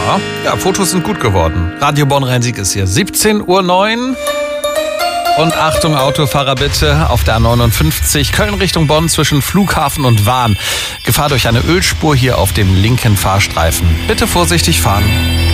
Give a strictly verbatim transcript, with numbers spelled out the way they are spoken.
Ja, ja, Fotos sind gut geworden. Radio Bonn-Rhein-Sieg ist hier. siebzehn Uhr neun. Und Achtung, Autofahrer bitte, auf der A neunundfünfzig Köln Richtung Bonn zwischen Flughafen und Wahn. Gefahr durch eine Ölspur hier auf dem linken Fahrstreifen. Bitte vorsichtig fahren.